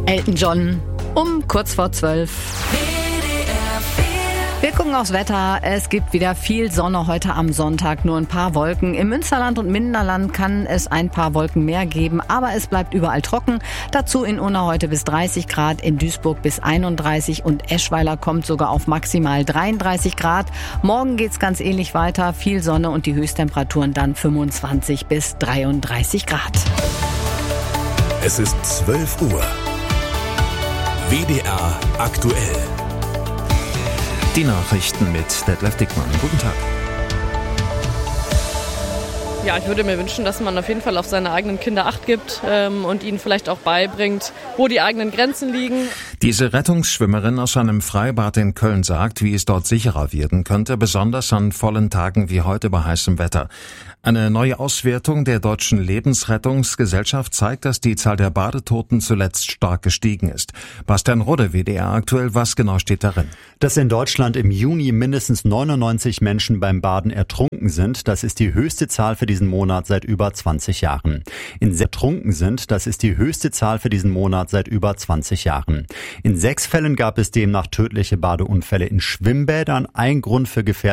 Elton John um kurz vor 12. Wir gucken aufs Wetter. Es gibt wieder viel Sonne heute am Sonntag, nur ein paar Wolken. Im Münsterland und Minderland kann es ein paar Wolken mehr geben, aber es bleibt überall trocken. Dazu in Unna heute bis 30 Grad, in Duisburg bis 31 und Eschweiler kommt sogar auf maximal 33 Grad. Morgen geht's ganz ähnlich weiter, viel Sonne und die Höchsttemperaturen dann 25 bis 33 Grad. Es ist 12 Uhr. WDR aktuell. Die Nachrichten mit Detlef Dickmann. Guten Tag. Ja, ich würde mir wünschen, dass man auf jeden Fall auf seine eigenen Kinder Acht gibt und ihnen vielleicht auch beibringt, wo die eigenen Grenzen liegen. Diese Rettungsschwimmerin aus einem Freibad in Köln sagt, wie es dort sicherer werden könnte, besonders an vollen Tagen wie heute bei heißem Wetter. Eine neue Auswertung der Deutschen Lebensrettungsgesellschaft zeigt, dass die Zahl der Badetoten zuletzt stark gestiegen ist. Bastian Rode, WDR aktuell, was genau steht darin? Dass in Deutschland im Juni mindestens 99 Menschen beim Baden ertrunken sind, das ist die höchste Zahl für diesen Monat seit über 20 Jahren. Das ist die höchste Zahl für diesen Monat seit über 20 Jahren. In 6 Fällen gab es demnach tödliche Badeunfälle in Schwimmbädern. Ein Grund für gefährliche